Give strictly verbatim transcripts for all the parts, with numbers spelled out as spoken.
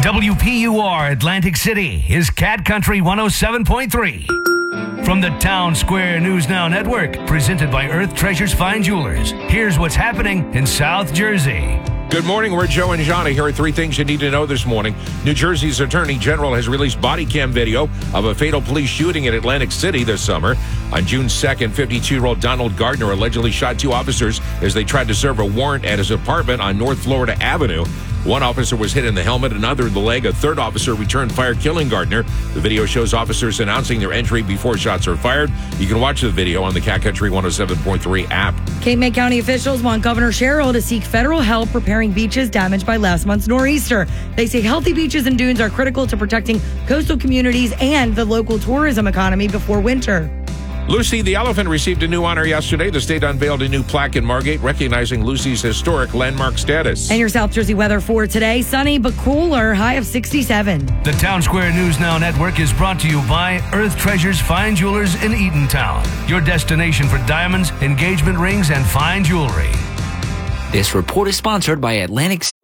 W P U R Atlantic City is Cat Country one oh seven point three. From the Town Square News Now Network, presented by Earth Treasures Fine Jewelers, here's what's happening in South Jersey. Good morning. We're Joe and Johnny. Here are three things you need to know this morning. New Jersey's Attorney General has released body cam video of a fatal police shooting in Atlantic City this summer. On June second, fifty-two-year-old Donald Gardner allegedly shot two officers as they tried to serve a warrant at his apartment on North Florida Avenue. One officer was hit in the helmet, another in the leg. A third officer returned fire, killing Gardner. The video shows officers announcing their entry before shots are fired. You can watch the video on the Cat Country one oh seven point three app. Cape May County officials want Governor Sherrill to seek federal help repairing beaches damaged by last month's nor'easter. They say healthy beaches and dunes are critical to protecting coastal communities and the local tourism economy before winter. Lucy the elephant received a new honor yesterday. The state unveiled a new plaque in Margate recognizing Lucy's historic landmark status. And your South Jersey weather for today, sunny but cooler, high of sixty-seven. The Town Square News Now Network is brought to you by Earth Treasures Fine Jewelers in Eatontown, your destination for diamonds, engagement rings, and fine jewelry. This report is sponsored by Atlantic City.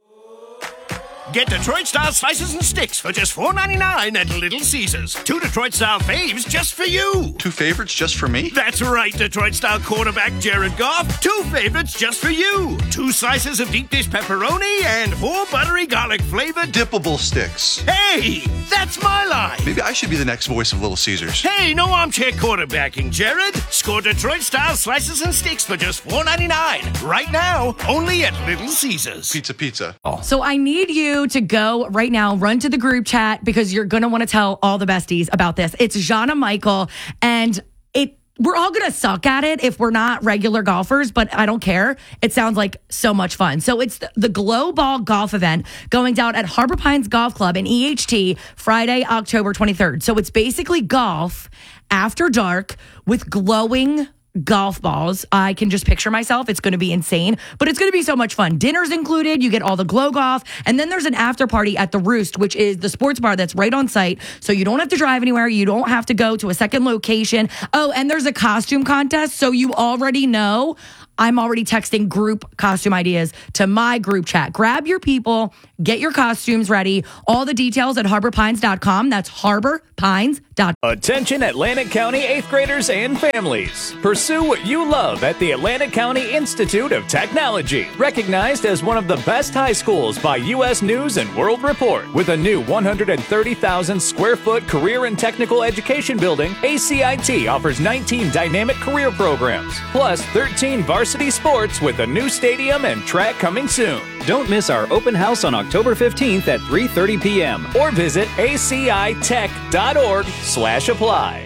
Get Detroit-style slices and sticks for just four ninety-nine at Little Caesars. Two Detroit-style faves just for you. Two favorites just for me? That's right, Detroit-style quarterback Jared Goff. Two favorites just for you. Two slices of deep dish pepperoni and four buttery garlic-flavored dippable sticks. Hey, that's my line. Maybe I should be the next voice of Little Caesars. Hey, no armchair quarterbacking, Jared. Score Detroit-style slices and sticks for just four ninety-nine. Right now, only at Little Caesars. Pizza, pizza. Oh. So I need you to go right now, run to the group chat because you're going to want to tell all the besties about this. It's Jana Michael, and it we're all going to suck at it if we're not regular golfers, but I don't care. It sounds like so much fun. So it's the, the Glow Ball Golf event going down at Harbor Pines Golf Club in E H T Friday, October twenty-third. So it's basically golf after dark with glowing golf balls. I can just picture myself. It's going to be insane, but it's going to be so much fun. Dinner's included. You get all the glow golf. And then there's an after party at the Roost, which is the sports bar that's right on site. So you don't have to drive anywhere. You don't have to go to a second location. Oh, and there's a costume contest. So you already know I'm already texting group costume ideas to my group chat. Grab your people, get your costumes ready. All the details at harbor pines dot com. That's harbor pines dot com. Attention Atlantic County eighth graders and families. Pursue what you love at the Atlantic County Institute of Technology. Recognized as one of the best high schools by U S News and World Report. With a new one hundred thirty thousand square foot career and technical education building, A C I T offers nineteen dynamic career programs, plus thirteen varsity sports with a new stadium and track coming soon. Don't miss our open house on October fifteenth at three thirty p.m. or visit a c i tech dot org slash apply.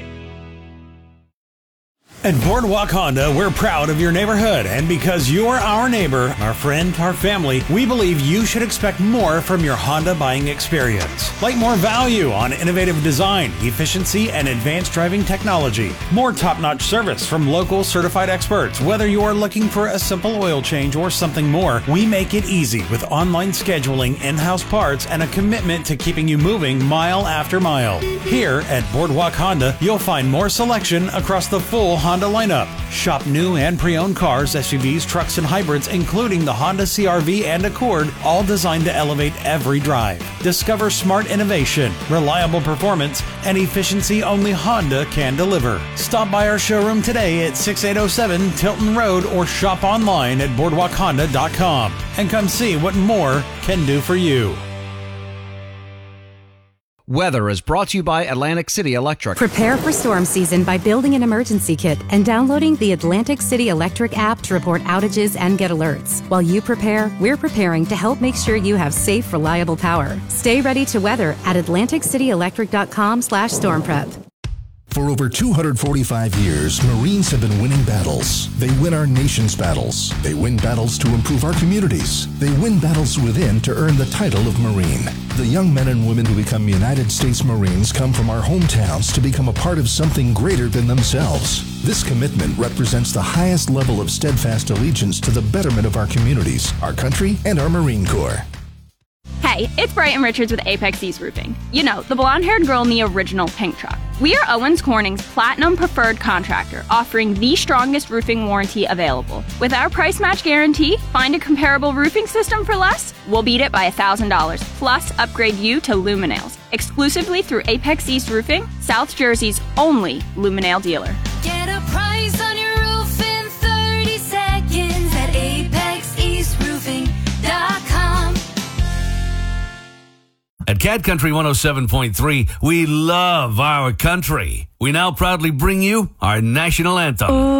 At Boardwalk Honda, we're proud of your neighborhood, and because you're our neighbor, our friend, our family, we believe you should expect more from your Honda buying experience. Like more value on innovative design, efficiency, and advanced driving technology. More top-notch service from local certified experts. Whether you are looking for a simple oil change or something more, we make it easy with online scheduling, in-house parts, and a commitment to keeping you moving mile after mile. Here at Boardwalk Honda, you'll find more selection across the full Honda lineup. Shop new and pre-owned cars, S U Vs, trucks, and hybrids, including the Honda C R V and Accord, all designed to elevate every drive. Discover smart innovation, reliable performance, and efficiency only Honda can deliver. Stop by our showroom today at sixty-eight oh seven Tilton Road or shop online at boardwalk honda dot com and come see what more can do for you. Weather is brought to you by Atlantic City Electric. Prepare for storm season by building an emergency kit and downloading the Atlantic City Electric app to report outages and get alerts. While you prepare, we're preparing to help make sure you have safe, reliable power. Stay ready to weather at atlantic city electric dot com slash storm prep. For over two hundred forty-five years, Marines have been winning battles. They win our nation's battles. They win battles to improve our communities. They win battles within to earn the title of Marine. The young men and women who become United States Marines come from our hometowns to become a part of something greater than themselves. This commitment represents the highest level of steadfast allegiance to the betterment of our communities, our country, and our Marine Corps. Hey, it's Brighton Richards with Apex East Roofing. You know, the blonde-haired girl in the original pink truck. We are Owens Corning's Platinum Preferred Contractor, offering the strongest roofing warranty available. With our price match guarantee, find a comparable roofing system for less, we'll beat it by one thousand dollars, plus upgrade you to Luminails, exclusively through Apex East Roofing, South Jersey's only Luminail dealer. Get a price on your roof in thirty seconds at apex east roofing dot com. At Cat Country one oh seven point three, we love our country. We now proudly bring you our national anthem.